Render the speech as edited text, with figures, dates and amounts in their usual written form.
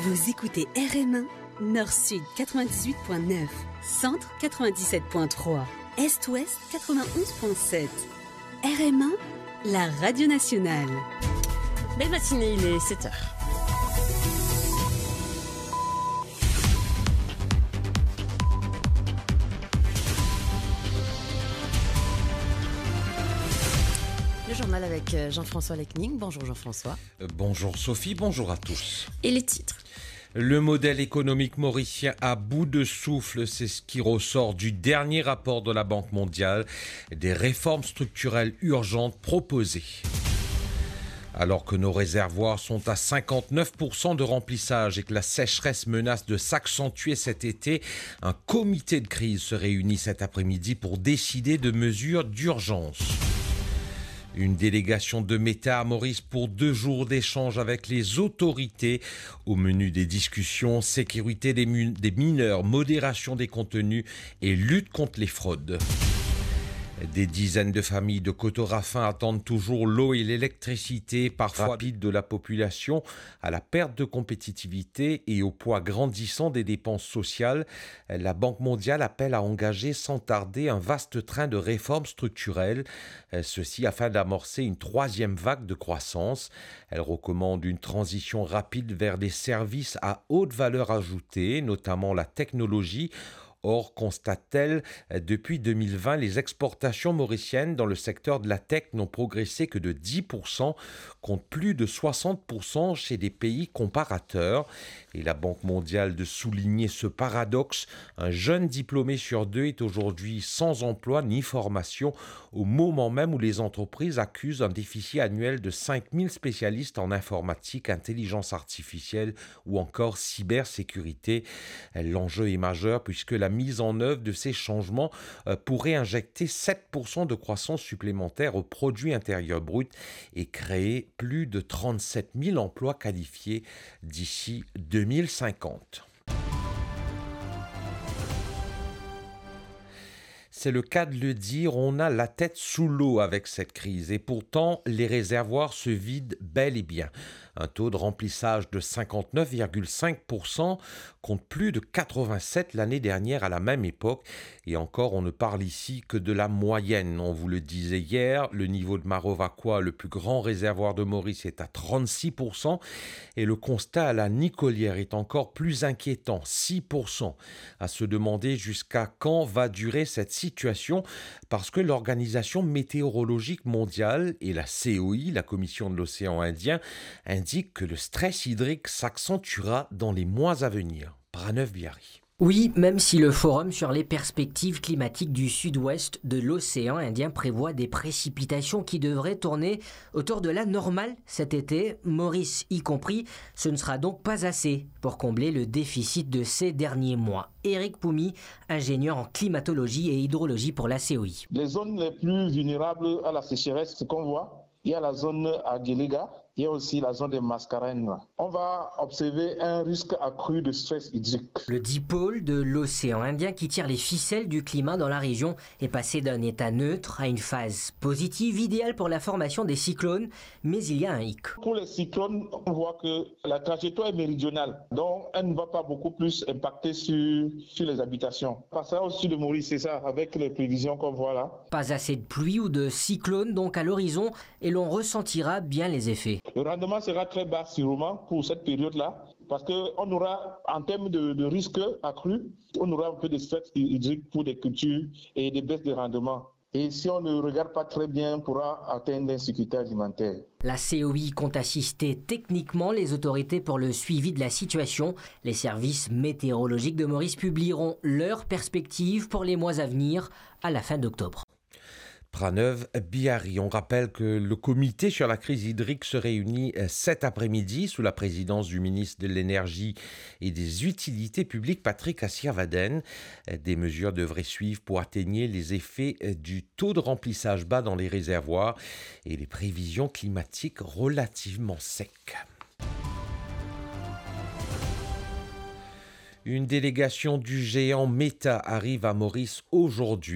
Vous écoutez RM1, Nord-Sud 98.9, Centre 97.3, Est-Ouest 91.7. RM1, la radio nationale. Belle matinée, il est 7h. Le journal avec Jean-François Lecning. Bonjour Jean-François. Bonjour Sophie, bonjour à tous. Et les titres. Le modèle économique mauricien à bout de souffle, c'est ce qui ressort du dernier rapport de la Banque mondiale, des réformes structurelles urgentes proposées. Alors que nos réservoirs sont à 59% de remplissage et que la sécheresse menace de s'accentuer cet été, un comité de crise se réunit cet après-midi pour décider de mesures d'urgence. Une délégation de Meta à Maurice pour 2 jours d'échange avec les autorités. Au menu des discussions, sécurité des mineurs, modération des contenus et lutte contre les fraudes. Des dizaines de familles de Cotorafin attendent toujours l'eau et l'électricité, parfois rapide de la population, à la perte de compétitivité et au poids grandissant des dépenses sociales. La Banque mondiale appelle à engager sans tarder un vaste train de réformes structurelles, ceci afin d'amorcer une 3e vague de croissance. Elle recommande une transition rapide vers des services à haute valeur ajoutée, notamment la technologie. Or, constate-t-elle, depuis 2020, les exportations mauriciennes dans le secteur de la tech n'ont progressé que de 10%, contre plus de 60% chez des pays comparateurs. Et la Banque mondiale de souligner ce paradoxe, un jeune diplômé sur 2 est aujourd'hui sans emploi ni formation, au moment même où les entreprises accusent un déficit annuel de 5000 spécialistes en informatique, intelligence artificielle ou encore cybersécurité. L'enjeu est majeur puisque la mise en œuvre de ces changements pourrait injecter 7% de croissance supplémentaire au produit intérieur brut et créer plus de 37 000 emplois qualifiés d'ici 2050. C'est le cas de le dire, on a la tête sous l'eau avec cette crise et pourtant les réservoirs se vident bel et bien. Un taux de remplissage de 59,5% contre plus de 87 l'année dernière à la même époque. Et encore, on ne parle ici que de la moyenne. On vous le disait hier, le niveau de Marovaquois, le plus grand réservoir de Maurice, est à 36%. Et le constat à la Nicolière est encore plus inquiétant, 6%. À se demander jusqu'à quand va durer cette situation, parce que l'Organisation météorologique mondiale et la COI, la Commission de l'océan Indien, indique que le stress hydrique s'accentuera dans les mois à venir. Pranav Bihari. Oui, même si le Forum sur les perspectives climatiques du sud-ouest de l'océan Indien prévoit des précipitations qui devraient tourner autour de la normale cet été, Maurice y compris, ce ne sera donc pas assez pour combler le déficit de ces derniers mois. Éric Poumi, ingénieur en climatologie et hydrologie pour la COI. Les zones les plus vulnérables à la sécheresse, ce qu'on voit, il y a la zone à Guéléga, il y a aussi la zone des Mascarennes. On va observer un risque accru de stress hydrique. Le dipôle de l'océan Indien qui tire les ficelles du climat dans la région est passé d'un état neutre à une phase positive, idéale pour la formation des cyclones, mais il y a un hic. Pour les cyclones, on voit que la trajectoire est méridionale, donc elle ne va pas beaucoup plus impacter sur les habitations. Passera aussi de Maurice, c'est ça, avec les prévisions qu'on voit là. Pas assez de pluie ou de cyclone donc à l'horizon et l'on ressentira bien les effets. Le rendement sera très bas sûrement pour cette période-là, parce qu'on aura, en termes de risque accru, on aura un peu de stress hydrique pour des cultures et des baisses de rendement. Et si on ne regarde pas très bien, on pourra atteindre l'insécurité alimentaire. La COI compte assister techniquement les autorités pour le suivi de la situation. Les services météorologiques de Maurice publieront leurs perspectives pour les mois à venir à la fin d'octobre. Pranav Bihari. On rappelle que le comité sur la crise hydrique se réunit cet après-midi sous la présidence du ministre de l'Énergie et des Utilités publiques, Patrick Assirvaden. Des mesures devraient suivre pour atténuer les effets du taux de remplissage bas dans les réservoirs et les prévisions climatiques relativement secs. Une délégation du géant Meta arrive à Maurice aujourd'hui.